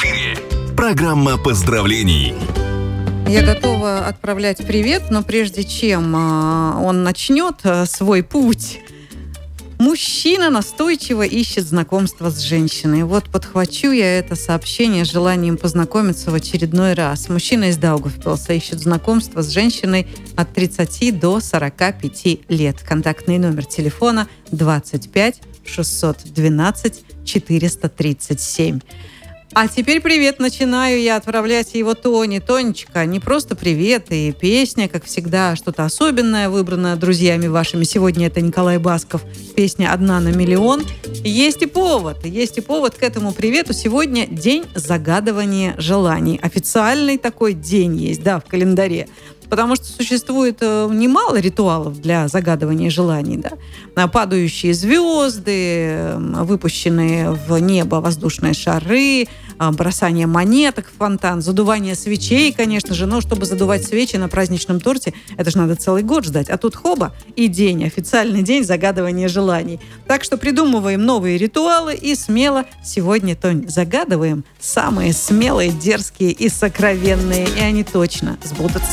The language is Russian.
эфире программа поздравлений. Я готова отправлять привет, но прежде чем он начнет свой путь, мужчина настойчиво ищет знакомства с женщиной. Вот подхвачу я это сообщение с желанием познакомиться в очередной раз. Мужчина из Даугавпилса ищет знакомство с женщиной от 30 до 45 лет. Контактный номер телефона 25 612 437. А теперь привет начинаю я отправлять его Тоне. Тонечка, не просто привет и песня, как всегда, что-то особенное выбрано друзьями вашими. Сегодня это Николай Басков, песня «Одна на миллион». Есть и повод к этому привету. Сегодня день загадывания желаний. Официальный такой день есть, да, в календаре. Потому что существует немало ритуалов для загадывания желаний. Да? Падающие звезды, выпущенные в небо воздушные шары, бросание монеток в фонтан, задувание свечей, конечно же. Но чтобы задувать свечи на праздничном торте, это же надо целый год ждать. А тут хоба и день, официальный день загадывания желаний. Так что придумываем новые ритуалы и смело сегодня, Тонь, загадываем самые смелые, дерзкие и сокровенные. И они точно сбудутся.